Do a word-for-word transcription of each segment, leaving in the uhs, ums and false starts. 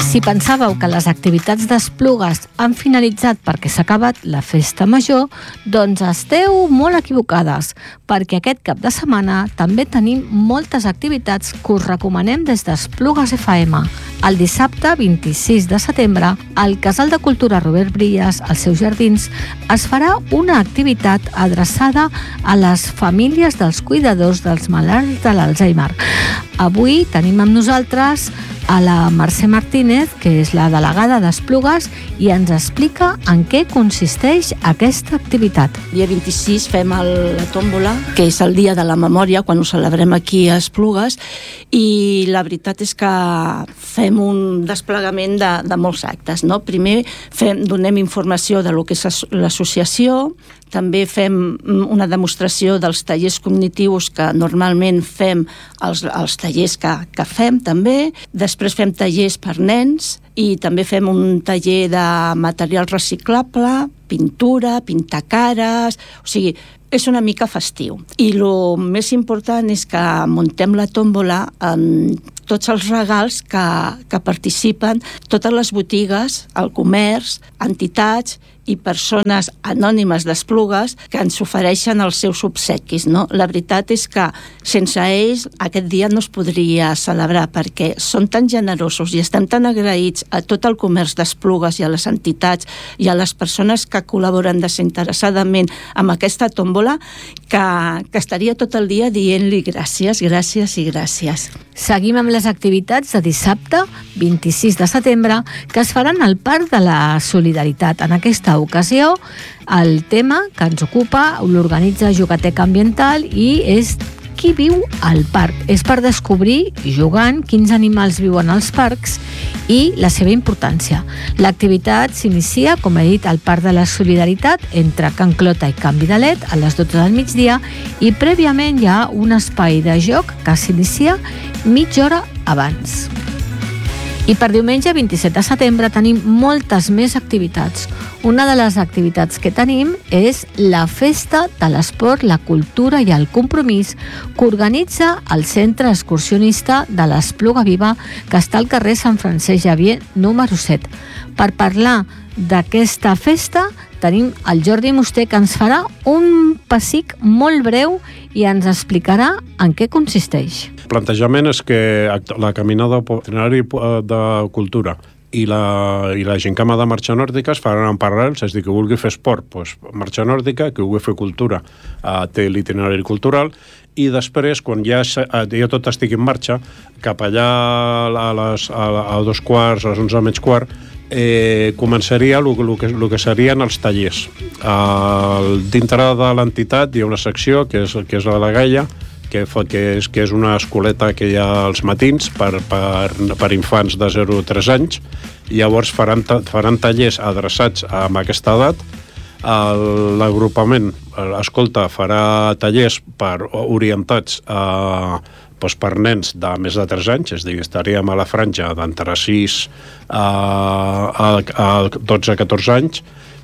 Si pensàveu que les activitats d'Esplugues han finalitzat perquè s'ha acabat la festa major, doncs esteu molt equivocades, perquè aquest cap de setmana també tenim moltes activitats que us recomanem des d'Esplugues F M. El dissabte vint-i-sis de setembre, al Casal de Cultura Robert Brillas, als seus jardins, es farà una activitat adreçada a les famílies dels cuidadors dels malalts de l'Alzheimer. Avui tenim amb nosaltres a la Mercè Martínez, que és la delegada d'Esplugues, i ens explica en què consisteix aquesta activitat. El dia vint-i-sis fem el, la tòmbola, que és el dia de la memòria, quan ho celebrem aquí a Esplugues, i la veritat és que fem un desplegament de, de molts actes, no? Primer fem, donem informació de lo que és l'associació, també fem una demostració dels tallers cognitius que normalment fem els, els tallers que, que fem també. Després fem tallers per nens i també fem un taller de material reciclable, pintura, pintar cares, o sigui, és una mica festiu. I el més important és que muntem la tòmbola amb tots els regals que, que participen, totes les botigues, el comerç, entitats i persones anònimes d'Esplugues que ens ofereixen els seus obsequis, no? La veritat és que sense ells aquest dia no es podria celebrar, perquè són tan generosos i estem tan agraïts a tot el comerç d'Esplugues i a les entitats i a les persones que col·laboren desinteressadament amb aquesta tòmbola que, que estaria tot el dia dient-li gràcies, gràcies i gràcies. Seguim amb les activitats de dissabte, vint-i-sis de setembre, que es faran al Parc de la Solidaritat. En aquesta ocasió, el tema que ens ocupa l'organitza Jugateca Ambiental i és qui viu al parc. És per descobrir, jugant, quins animals viuen als parcs i la seva importància. L'activitat s'inicia, com he dit, al Parc de la Solidaritat entre Can Clota i Can Vidalet a les dotze del migdia i prèviament hi ha un espai de joc que s'inicia mitja hora abans. I per diumenge vint-i-set de setembre tenim moltes més activitats. Una de les activitats que tenim és la Festa de l'Esport, la Cultura i el Compromís que organitza el Centre Excursionista de l'Espluga Viva, que està al carrer Sant Francesc Xavier número set. Per parlar d'aquesta festa tenim el Jordi Musté, que ens farà un pessic molt breu i ens explicarà en què consisteix. El plantejament és que la caminada itinerari de cultura i la, i la gincama de marxa nòrdica es faran en paral·lels, és a dir, que vulgui fer esport, doncs, marxa nòrdica, que vulgui fer cultura, eh, té l'itinerari cultural, i després, quan ja, ja tot estigui en marxa, cap allà a, les, a, a dos quarts, a les onze menys quart, eh, començaria el, el, que, el que serien els tallers. Eh, dintre de l'entitat hi ha una secció que és, que és la de Gaia, que, fa, que, és, que és una escoleta que hi ha als matins per, per, per infants de zero a tres anys. Llavors faran, faran tallers adreçats a aquesta edat. L'agrupament, escolta, farà tallers per, orientats a, doncs per nens de més de tres anys, és a dir, estaríem a la franja d'entre sis a, a, a dotze a catorze anys,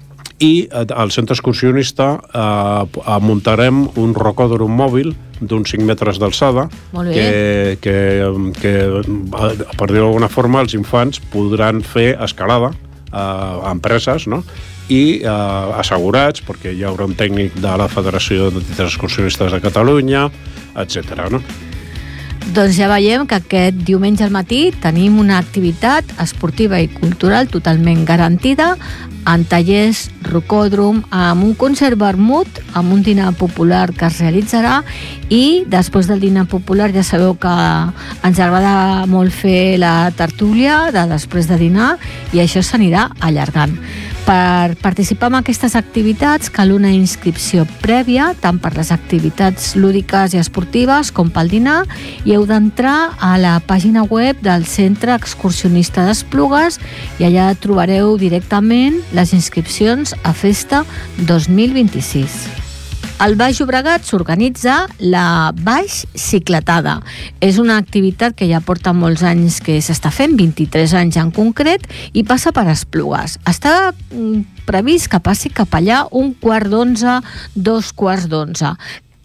i al centre excursionista eh, muntarem un rocòdrom mòbil d'uns cinc metres d'alçada que, que, que, per dir-ho d'alguna forma, els infants podran fer escalada eh, a empreses, no? I eh, assegurats, perquè hi haurà un tècnic de la Federació d'Entitats Excursionistes de Catalunya, etcètera, no? Doncs ja veiem que aquest diumenge al matí tenim una activitat esportiva i cultural totalment garantida, en tallers, rocòdrom, amb un concert vermut, amb un dinar popular que es realitzarà, i després del dinar popular ja sabeu que ens agrada molt fer la tertúlia de després de dinar i això s'anirà allargant. Per participar en aquestes activitats cal una inscripció prèvia, tant per les activitats lúdiques i esportives com pel dinar, i heu d'entrar a la pàgina web del Centre Excursionista d'Esplugues i allà trobareu directament les inscripcions a Festa dos mil vint-i-sis. Al Baix Llobregat s'organitza la Baix Cicletada. És una activitat que ja porta molts anys que s'està fent, vint-i-tres anys en concret, i passa per Esplugues. Està previst que passi cap allà un quart d'onze, dos quarts d'onze.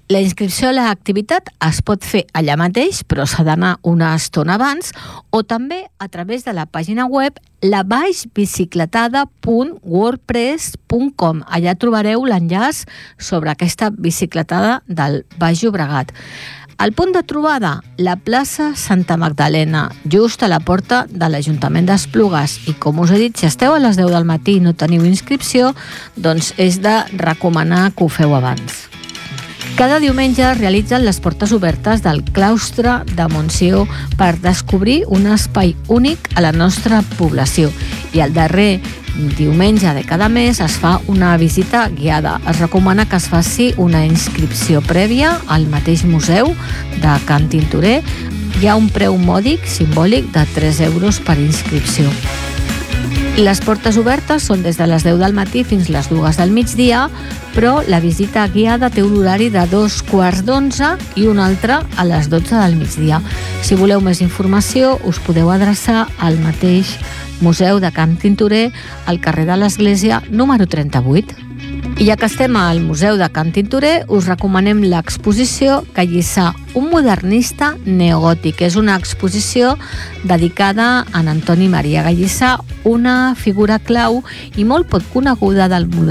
La inscripció a l'activitat es pot fer allà mateix, però s'ha d'anar una estona abans, o també a través de la pàgina web la baix bicicletada punt wordpress punt com. Allà trobareu l'enllaç sobre aquesta bicicletada del Baix Llobregat. El punt de trobada, la plaça Santa Magdalena, just a la porta de l'Ajuntament d'Esplugues. I com us he dit, si esteu a les deu del matí i no teniu inscripció, doncs és de recomanar que ho feu abans. Cada diumenge es realitzen les portes obertes del claustre de Montsió per descobrir un espai únic a la nostra població. I el darrer diumenge de cada mes es fa una visita guiada. Es recomana que es faci una inscripció prèvia al mateix museu de Can Tintorer. Hi ha un preu mòdic, simbòlic, de tres euros per inscripció. Les portes obertes són des de les deu del matí fins les dues del migdia, però la visita guiada té un horari de dos quarts d'onze i un altre a les dotze del migdia. Si voleu més informació, us podeu adreçar al mateix Museu de Can Tintorer, al carrer de l'Església, número trenta-vuit. I ja que estem al Museu de Can Tintorer, us recomanem l'exposició Callissar, un modernista neogòtic. És una exposició dedicada a en Antoni Maria Gallissar, una figura clau i molt poc coneguda del modernisme